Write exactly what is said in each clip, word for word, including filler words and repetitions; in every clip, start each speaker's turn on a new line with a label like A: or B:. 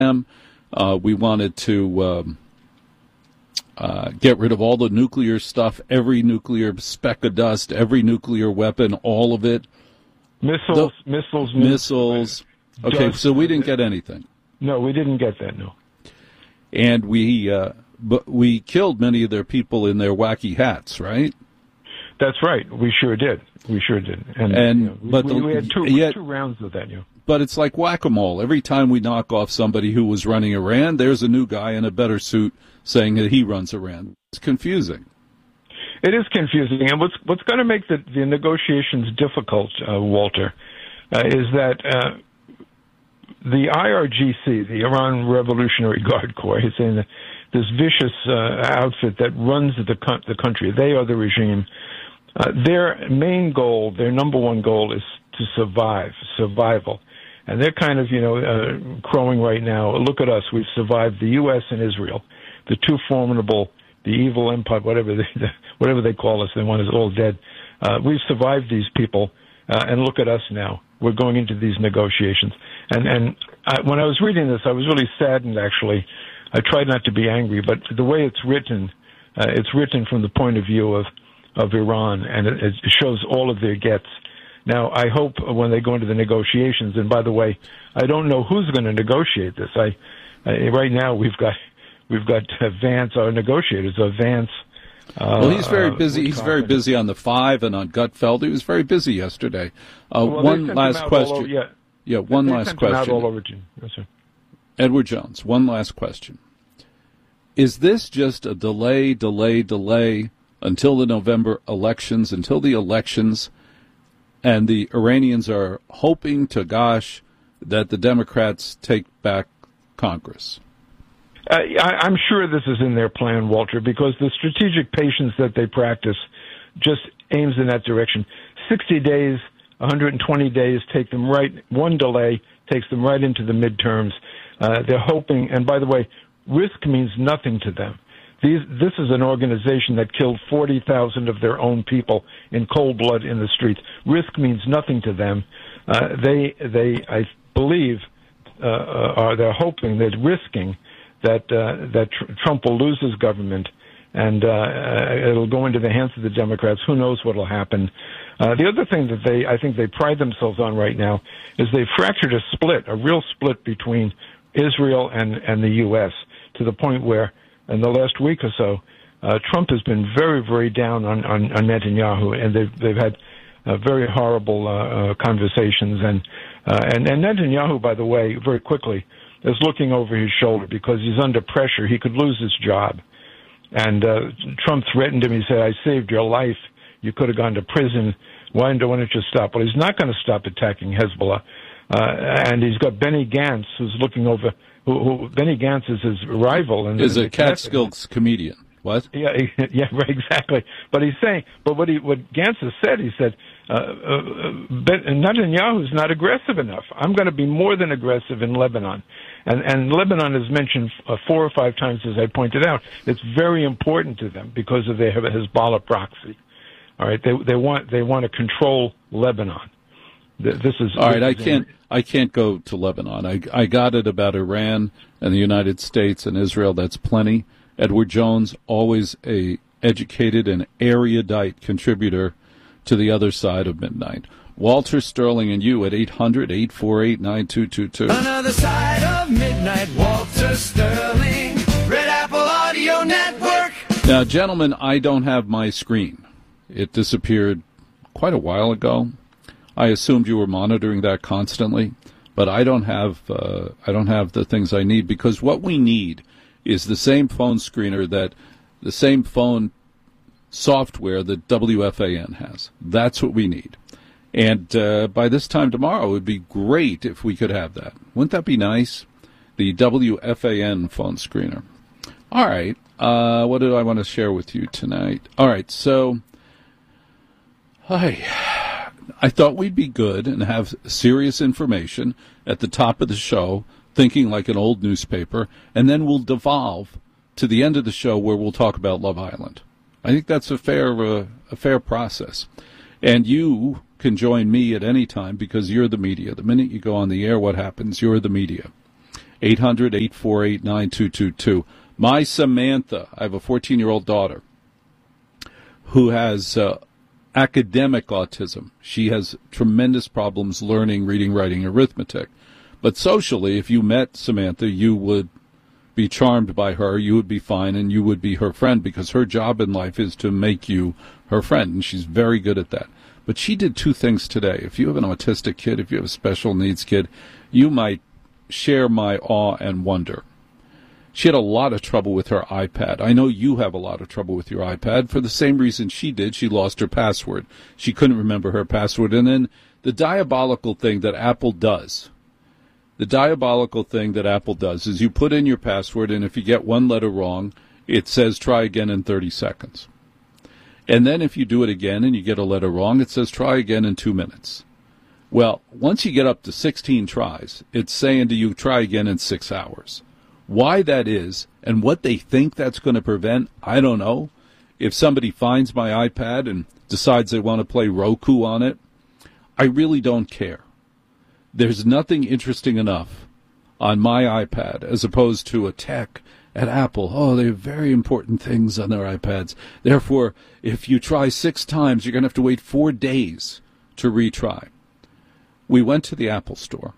A: Uh, we wanted to um, uh, get rid of all the nuclear stuff, every nuclear speck of dust, every nuclear weapon, all of it.
B: Missiles,
A: the,
B: missiles,
A: missiles. Okay, dust. So we didn't get anything.
B: No, we didn't get that, no.
A: And we, uh, but we killed many of their people in their wacky hats, right?
B: That's right. We sure did. We sure did. And,
A: and
B: you know,
A: but
B: we,
A: the,
B: we had two,
A: yet,
B: two rounds of that, you know.
A: But it's like whack-a-mole. Every time we knock off somebody who was running Iran, there's a new guy in a better suit saying that he runs Iran. It's confusing.
B: It is confusing. And what's what's going to make the, the negotiations difficult, uh, Walter, uh, is that uh, the I R G C, the Iran Revolutionary Guard Corps, is saying that this vicious uh, outfit that runs the, co- the country, they are the regime. Uh, their main goal, their number one goal is to survive, survival. And they're kind of, you know, uh, crowing right now. Look at us. We've survived the U S and Israel, the two formidable, the evil empire, whatever they, whatever they call us. The one is all dead. Uh, we've survived these people, uh, and look at us now. We're going into these negotiations. And and I, when I was reading this, I was really saddened. Actually, I tried not to be angry, but the way it's written, uh, it's written from the point of view of of Iran, and it, it shows all of their gets. Now, I hope when they go into the negotiations, and by the way, I don't know who's going to negotiate this. I, I right now we've got we've got uh, Vance, our negotiators, uh, Vance. Uh,
A: well, he's very
B: uh,
A: busy. He's very busy on the five and on Gutfeld. He was very busy yesterday. Uh,
B: well,
A: one last question.
B: Over, yeah.
A: yeah, one
B: they
A: last
B: sent
A: question.
B: Out all over to, yes, sir.
A: Edward Jones, one last question. Is this just a delay, delay, delay until the November elections, until the elections, and the Iranians are hoping to gosh that the Democrats take back Congress?
B: Uh, I, I'm sure this is in their plan, Walter, because the strategic patience that they practice just aims in that direction. sixty days, one hundred twenty days take them right, one delay takes them right into the midterms. Uh, they're hoping, and by the way, risk means nothing to them. These, this is an organization that killed forty thousand of their own people in cold blood in the streets. Risk means nothing to them. Uh, they, they, I believe, uh, are they're hoping, they're risking that uh, that tr- Trump will lose his government, and uh, it'll go into the hands of the Democrats. Who knows what will happen? Uh, the other thing that they, I think, they pride themselves on right now is they fractured a split, a real split between Israel and and the U S to the point where, in the last week or so, uh, Trump has been very, very down on, on, on Netanyahu, and they've they've had uh, very horrible uh, uh, conversations. And, uh, and and Netanyahu, by the way, very quickly is looking over his shoulder because he's under pressure. He could lose his job. And uh, Trump threatened him. He said, "I saved your life. You could have gone to prison. Why don't you stop?" Well, he's not going to stop attacking Hezbollah. Uh, and he's got Benny Gantz, who's looking over. Who, who Benny Gantz is his rival, and
A: is a Catskills comedian. What?
B: Yeah, yeah, right, exactly. But he's saying, but what he, what Gantz has said, he said, uh, uh, but Netanyahu's not aggressive enough. I'm going to be more than aggressive in Lebanon, and and Lebanon is mentioned uh, four or five times, as I pointed out. It's very important to them because of their Hezbollah proxy. All right, they they want they want to control Lebanon. This is
A: all right. I can't. I can't go to Lebanon. I I got it about Iran and the United States and Israel. That's plenty. Edward Jones, always a educated and erudite contributor to the other side of midnight. Walter Sterling and you at eight hundred, eight four eight, nine two two two.
C: Another side of midnight. Walter Sterling, Red Apple Audio Network.
A: Now, gentlemen, I don't have my screen. It disappeared quite a while ago. I assumed you were monitoring that constantly, but I don't have uh, I don't have the things I need, because what we need is the same phone screener that the same phone software that W F A N has. That's what we need. And uh, by this time tomorrow, it would be great if we could have that. Wouldn't that be nice? The W F A N phone screener. All right. Uh, what do I want to share with you tonight? All right. So, hi. I thought we'd be good and have serious information at the top of the show, thinking like an old newspaper, and then we'll devolve to the end of the show where we'll talk about Love Island. I think that's a fair uh, a fair process. And you can join me at any time because you're the media. The minute you go on the air, what happens? You're the media. eight hundred, eight four eight, nine two two two. My Samantha, I have a fourteen-year-old daughter who has uh, academic autism. She has tremendous problems learning, reading, writing, arithmetic. But socially, if you met Samantha, you would be charmed by her, you would be fine, and you would be her friend, because her job in life is to make you her friend, and she's very good at that. But she did two things today. If you have an autistic kid, if you have a special needs kid, you might share my awe and wonder. She had a lot of trouble with her iPad. I know you have a lot of trouble with your iPad for the same reason she did. She lost her password. She couldn't remember her password. And then the diabolical thing that Apple does, the diabolical thing that Apple does is you put in your password, and if you get one letter wrong, it says try again in thirty seconds. And then if you do it again and you get a letter wrong, it says try again in two minutes. Well, once you get up to sixteen tries, it's saying to you try again in six hours. Why that is and what they think that's going to prevent, I don't know. If somebody finds my iPad and decides they want to play Roku on it, I really don't care. There's nothing interesting enough on my iPad as opposed to a tech at Apple. Oh, they have very important things on their iPads. Therefore, if you try six times, you're going to have to wait four days to retry. We went to the Apple store,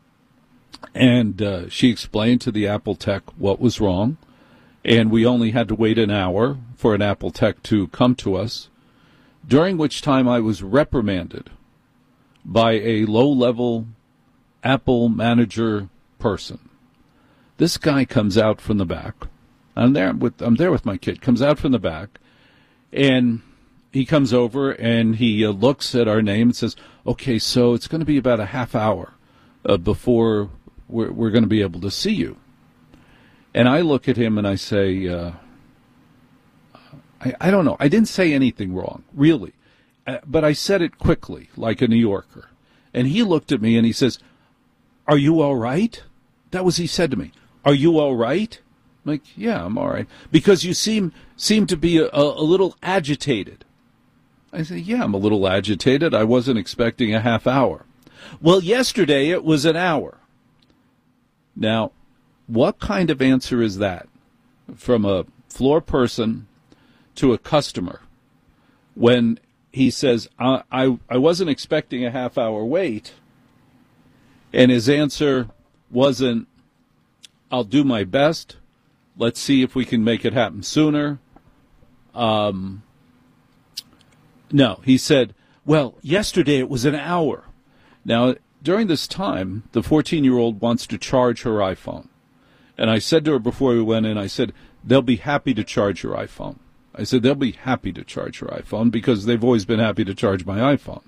A: and uh, she explained to the Apple tech what was wrong, and we only had to wait an hour for an Apple tech to come to us, during which time I was reprimanded by a low-level Apple manager person. This guy comes out from the back. I'm there with I'm there with my kid. Comes out from the back, and he comes over and he uh, looks at our name and says, "Okay, so it's going to be about a half hour uh, before we're, we're going to be able to see you." And I look at him and I say, uh, I, "I don't know. I didn't say anything wrong, really, uh, but I said it quickly, like a New Yorker." And he looked at me and he says, "Are you all right?" That was he said to me. "Are you all right?" I'm like, "Yeah, I'm all right." "Because you seem seem to be a, a little agitated." I say, "Yeah, I'm a little agitated. I wasn't expecting a half hour." "Well, yesterday it was an hour." Now, what kind of answer is that from a floor person to a customer when he says, I, I, I wasn't expecting a half hour wait, and his answer wasn't, "I'll do my best. Let's see if we can make it happen sooner." Um, no, he said, "Well, yesterday it was an hour." Now, during this time, the fourteen-year-old wants to charge her iPhone. And I said to her before we went in, I said, "They'll be happy to charge your iPhone." I said, "They'll be happy to charge your iPhone because they've always been happy to charge my iPhone."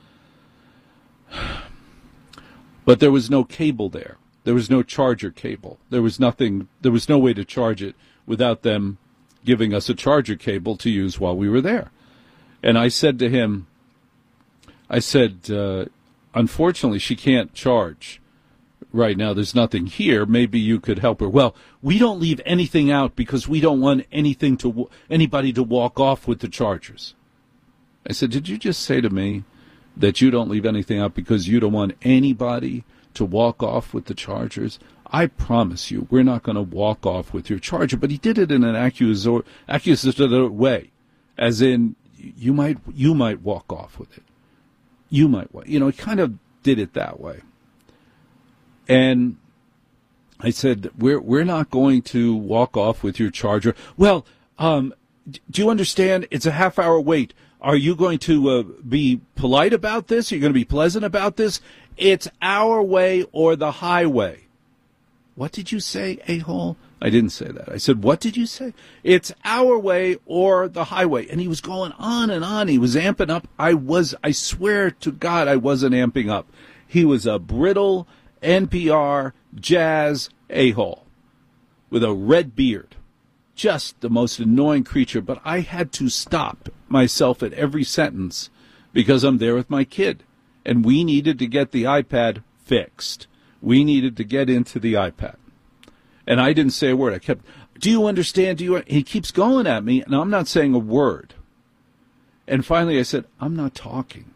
A: But there was no cable there. There was no charger cable. There was nothing, there was no way to charge it without them giving us a charger cable to use while we were there. And I said to him, I said, uh, "Unfortunately, she can't charge right now. There's nothing here. Maybe you could help her." "Well, we don't leave anything out because we don't want anything to anybody to walk off with the chargers." I said, "Did you just say to me that you don't leave anything out because you don't want anybody to walk off with the chargers? I promise you, we're not going to walk off with your charger." But he did it in an accusatory, accusatory way, as in, you might you might walk off with it. You might, you know, he kind of did it that way. And I said, we're we're not going to walk off with your charger. "Well, um, do you understand? It's a half hour wait. Are you going to uh, be polite about this? Are you going to be pleasant about this? It's our way or the highway." "What did you say, a-hole?" I didn't say that. I said, "What did you say?" "It's our way or the highway." And he was going on and on. He was amping up. I was, I swear to God, I wasn't amping up. He was a brittle N P R jazz a-hole with a red beard. Just the most annoying creature. But I had to stop myself at every sentence because I'm there with my kid. And we needed to get the iPad fixed. We needed to get into the iPad. And I didn't say a word. I kept, "Do you understand? Do you?" He keeps going at me, and I'm not saying a word. And finally I said, "I'm not talking."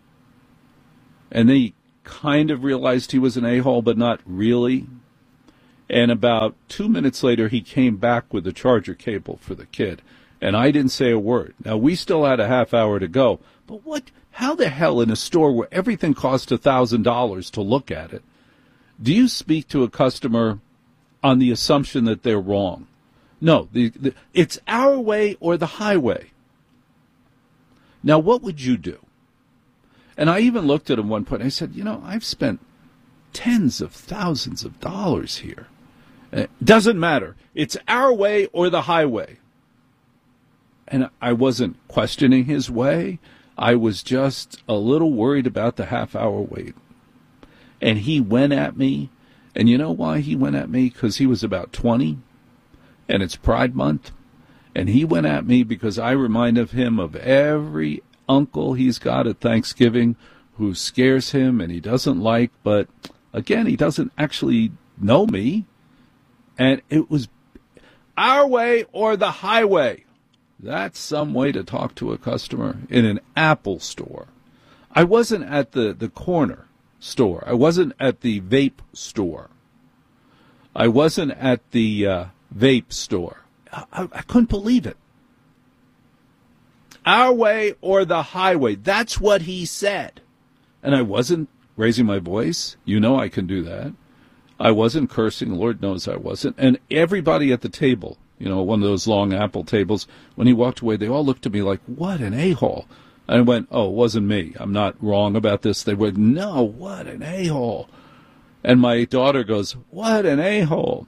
A: And then he kind of realized he was an a-hole, but not really. And about two minutes later, he came back with the charger cable for the kid. And I didn't say a word. Now, we still had a half hour to go. But what? How the hell in a store where everything costs one thousand dollars to look at it, do you speak to a customer on the assumption that they're wrong? No, the, the, it's our way or the highway. Now, what would you do? And I even looked at him one point. And I said, you know, I've spent tens of thousands of dollars here. It doesn't matter. It's our way or the highway. And I wasn't questioning his way. I was just a little worried about the half-hour wait. And he went at me. And you know why he went at me? Because he was about twenty, and it's Pride Month. And he went at me because I reminded him of every uncle he's got at Thanksgiving who scares him and he doesn't like. But, again, he doesn't actually know me. And it was our way or the highway. That's some way to talk to a customer in an Apple store. I wasn't at the, the corner store. I wasn't at the vape store. I wasn't at the uh, vape store. I, I, I couldn't believe it. Our way or the highway. That's what he said. And I wasn't raising my voice. You know I can do that. I wasn't cursing. Lord knows I wasn't. And everybody at the table, you know, one of those long Apple tables, when he walked away, they all looked at me like, what an a-hole. And I went, oh, it wasn't me. I'm not wrong about this. They went, no, what an a-hole. And my daughter goes, what an a-hole.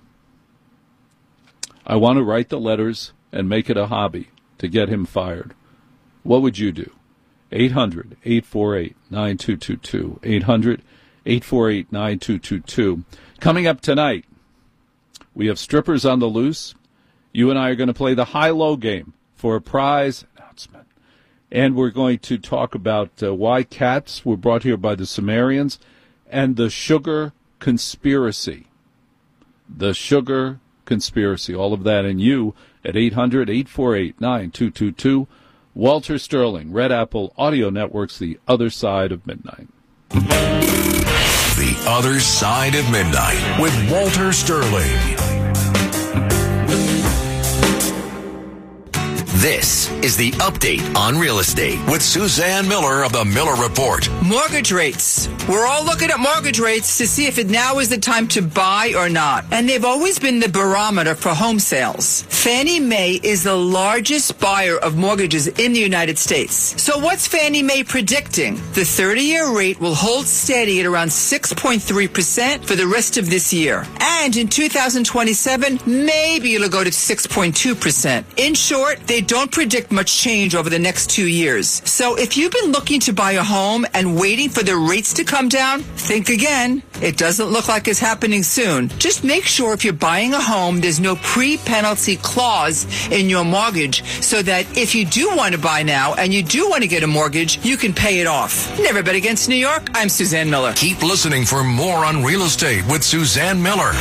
A: I want to write the letters and make it a hobby to get him fired. What would you do? eight hundred, eight four eight, nine two two two. eight hundred, eight four eight, nine two two two. Coming up tonight, we have strippers on the loose. You and I are going to play the high-low game for a prize announcement. And we're going to talk about uh, why cats were brought here by the Sumerians and the sugar conspiracy. The sugar conspiracy. All of that and you at eight hundred, eight four eight, nine two two two. Walter Sterling, Red Apple Audio Network's The Other Side of Midnight.
D: The Other Side of Midnight with Walter Sterling. This is the Update on Real Estate with Suzanne Miller of the Miller Report.
E: Mortgage rates. We're all looking at mortgage rates to see if it now is the time to buy or not. And they've always been the barometer for home sales. Fannie Mae is the largest buyer of mortgages in the United States. So what's Fannie Mae predicting? The thirty-year rate will hold steady at around six point three percent for the rest of this year. And in two thousand twenty-seven, maybe it'll go to six point two percent. In short, they don't predict much change over the next two years. So if you've been looking to buy a home and waiting for the rates to come down, think again. It doesn't look like it's happening soon. Just make sure if you're buying a home, there's no pre-penalty clause in your mortgage so that if you do want to buy now and you do want to get a mortgage, you can pay it off. Never bet against New York. I'm Suzanne Miller.
D: Keep listening for more on real estate with Suzanne Miller.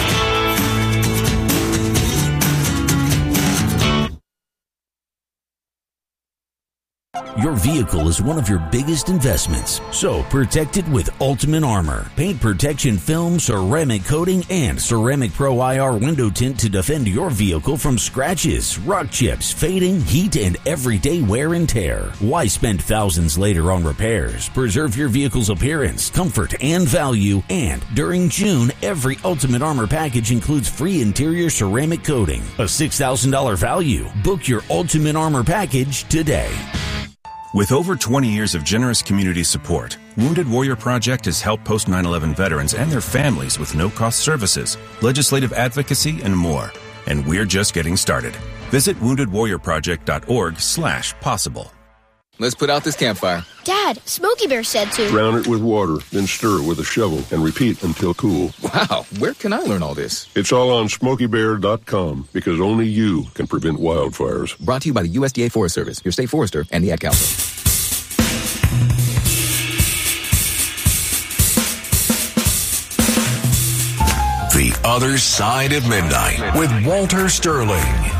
F: Your vehicle is one of your biggest investments, so protect it with Ultimate Armor. Paint protection film, ceramic coating, and Ceramic Pro I R window tint to defend your vehicle from scratches, rock chips, fading, heat, and everyday wear and tear. Why spend thousands later on repairs? Preserve your vehicle's appearance, comfort, and value. And during June, every Ultimate Armor package includes free interior ceramic coating, a six thousand dollars value. Book your Ultimate Armor package today.
G: With over twenty years of generous community support, Wounded Warrior Project has helped post nine eleven veterans and their families with no-cost services, legislative advocacy, and more. And we're just getting started. Visit wounded warrior project dot org slash possible.
H: Let's put out this campfire.
I: Dad, Smokey Bear said to
J: drown it with water, then stir it with a shovel and repeat until cool.
H: Wow, where can I learn all this?
J: It's all on smokey bear dot com because only you can prevent wildfires.
H: Brought to you by the U S D A Forest Service, your state forester, and the Ad Council.
D: The Other Side of Midnight with Walter Sterling.